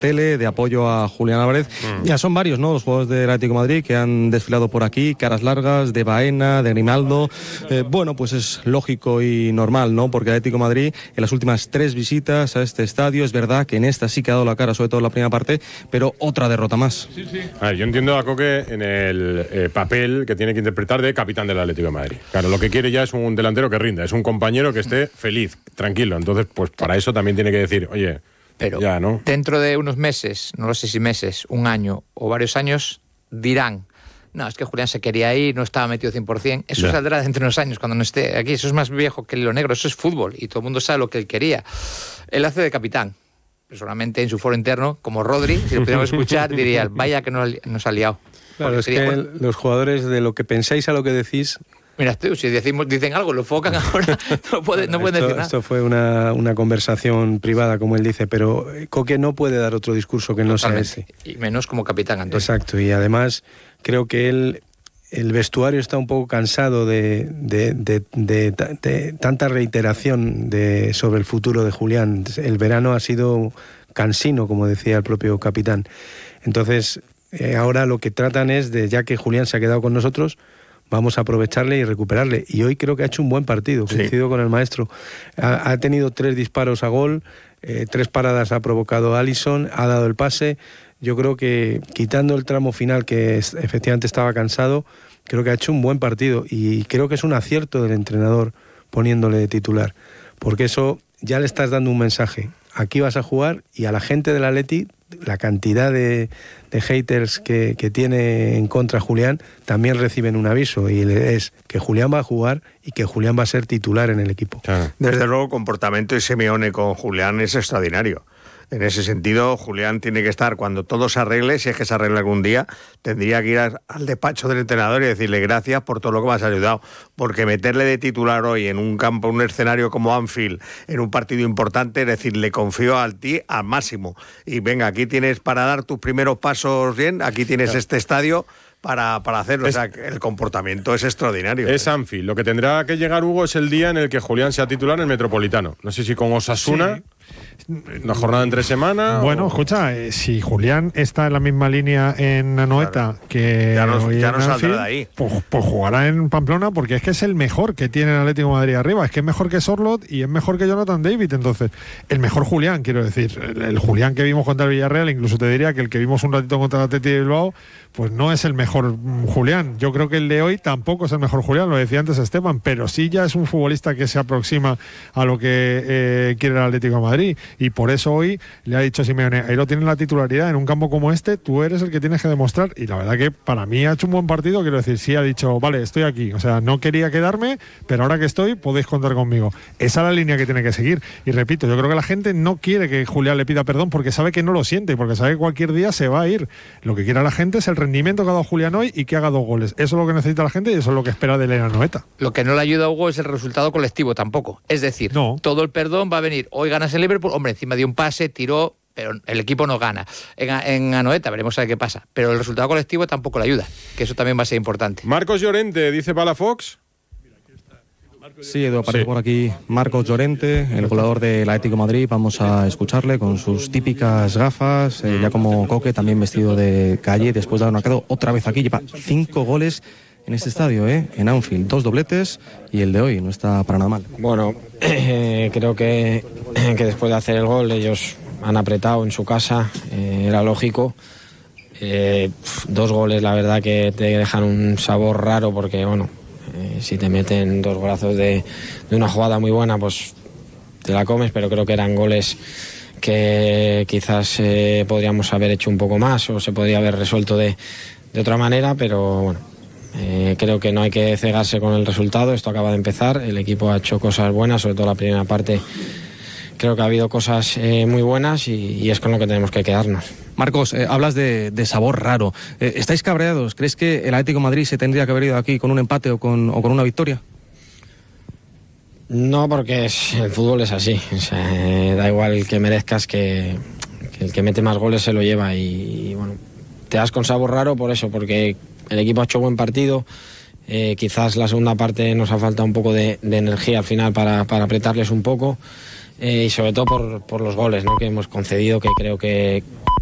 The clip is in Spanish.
tele de apoyo a Julián Álvarez. Ya son varios, ¿no?, los jugadores del Atlético de Madrid que han desfilado por aquí, caras largas, de Baena, de Grimaldo. Bueno, pues es lógico y normal, ¿no?, porque el Atlético de Madrid en las últimas 3 visitas a este estadio, es verdad que en esta sí que ha dado la cara, sobre todo en la primera parte, pero otra derrota más. Sí. A ver, yo entiendo a Coque en el papel que tiene que interpretar de capitán del Atlético de Madrid. Claro, lo que quiere ya es un delantero que rinda, es un compañero que esté feliz, tranquilo. Entonces, pues para eso también tiene que decir, oye, pero ya, ¿no?, dentro de unos meses, no lo sé si meses, un año o varios años, dirán, no, es que Julián se quería ir, no estaba metido 100%. Eso ya saldrá dentro de unos años, cuando no esté aquí. Eso es más viejo que el hilo negro, eso es fútbol y todo el mundo sabe lo que él quería. Él hace de capitán. Solamente en su foro interno, como Rodri, si lo pudiéramos escuchar, diría, vaya que nos ha liado. Claro, es que los jugadores, de lo que pensáis a lo que decís... Mira, tú, si dicen algo, lo enfocan ahora, no pueden decir nada. Esto fue una conversación privada, como él dice, pero Coque no puede dar otro discurso que no sea ese. Y menos como capitán, Antonio. Exacto, y además creo que el vestuario está un poco cansado de tanta reiteración sobre el futuro de Julián. El verano ha sido cansino, como decía el propio capitán. Entonces, ahora lo que tratan es de, ya que Julián se ha quedado con nosotros, vamos a aprovecharle y recuperarle. Y hoy creo que ha hecho un buen partido, coincido con el maestro. Ha tenido 3 disparos a gol, 3 paradas ha provocado Alisson, ha dado el pase. Yo creo que, quitando el tramo final, que efectivamente estaba cansado, creo que ha hecho un buen partido. Y creo que es un acierto del entrenador poniéndole de titular. Porque eso ya le estás dando un mensaje. Aquí vas a jugar, y a la gente del Atleti, la cantidad de haters que tiene en contra Julián, también reciben un aviso, y es que Julián va a jugar y que Julián va a ser titular en el equipo. Desde luego, el comportamiento de Simeone con Julián es extraordinario. En ese sentido, Julián tiene que estar, cuando todo se arregle, si es que se arregla algún día, tendría que ir al despacho del entrenador y decirle gracias por todo lo que me has ayudado, porque meterle de titular hoy en un campo, un escenario como Anfield, en un partido importante, es decir, le confío a ti al máximo. Y venga, aquí tienes para dar tus primeros pasos bien, aquí tienes este estadio para hacerlo. O sea, el comportamiento es extraordinario. Es Anfield. Lo que tendrá que llegar, Hugo, es el día en el que Julián sea titular en el Metropolitano. No sé si con Osasuna... Sí. Una jornada entre semana. Bueno, escucha, si Julián está en la misma línea en Anoeta, claro, que ya no saldrá de ahí. Pues jugará en Pamplona, porque es que es el mejor que tiene el Atlético de Madrid arriba. Es que es mejor que Sorloth y es mejor que Jonathan David. Entonces, el mejor Julián, quiero decir, el Julián que vimos contra el Villarreal, incluso te diría que el que vimos un ratito contra el Atleti de Bilbao, pues no es el mejor Julián. Yo creo que el de hoy tampoco es el mejor Julián, lo decía antes Esteban, pero sí ya es un futbolista que se aproxima a lo que quiere el Atlético de Madrid. Y por eso hoy le ha dicho Simeone, ahí lo tienes la titularidad, en un campo como este, tú eres el que tienes que demostrar. Y la verdad que para mí ha hecho un buen partido, quiero decir, sí ha dicho, vale, estoy aquí. O sea, no quería quedarme, pero ahora que estoy, podéis contar conmigo. Esa es la línea que tiene que seguir. Y repito, yo creo que la gente no quiere que Julián le pida perdón porque sabe que no lo siente, porque sabe que cualquier día se va a ir. Lo que quiere la gente es el rendimiento que ha dado Julián hoy y que haga 2 goles. Eso es lo que necesita la gente y eso es lo que espera de Elena Noeta. Lo que no le ayuda a Hugo es el resultado colectivo tampoco. Es decir, todo el perdón va a venir. Hoy ganas el Liverpool, hombre, encima de un pase, tiró, pero el equipo no gana. En Anoeta veremos a ver qué pasa. Pero el resultado colectivo tampoco le ayuda, que eso también va a ser importante. Marcos Llorente, dice Palafox. Sí, Edu, aparece por aquí Marcos Llorente, el goleador del Atlético de Madrid. Vamos a escucharle con sus típicas gafas, ya como Coque, también vestido de calle, después de haber marcado otra vez aquí. Lleva 5 goles en este estadio, en Anfield, 2 dobletes, y el de hoy no está para nada mal. Bueno, creo que después de hacer el gol ellos han apretado en su casa, era lógico. 2 goles, la verdad que te dejan un sabor raro porque, bueno, si te meten 2 golazos de una jugada muy buena, pues te la comes, pero creo que eran goles que quizás podríamos haber hecho un poco más o se podría haber resuelto de otra manera, pero bueno, creo que no hay que cegarse con el resultado. Esto acaba de empezar, el equipo ha hecho cosas buenas, sobre todo la primera parte. Creo que ha habido cosas muy buenas y es con lo que tenemos que quedarnos. Marcos, hablas de sabor raro. ¿Estáis cabreados? ¿Crees que el Atlético de Madrid se tendría que haber ido aquí con un empate o con una victoria? No, porque el fútbol es así. O sea, da igual que merezcas, que el que mete más goles se lo lleva. Y bueno, te das con sabor raro por eso, porque el equipo ha hecho buen partido. Quizás la segunda parte nos ha faltado un poco de energía al final para apretarles un poco. y sobre todo por los goles, ¿no?, que hemos concedido, que creo que